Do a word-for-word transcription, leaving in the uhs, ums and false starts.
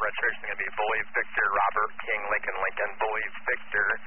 registration is going to be Boy Victor Robert King Lincoln Lincoln Boy Victor